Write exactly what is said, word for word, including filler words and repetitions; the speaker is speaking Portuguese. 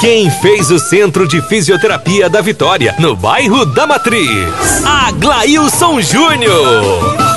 Quem fez o Centro de Fisioterapia da Vitória, no bairro da Matriz? Aglailson Júnior.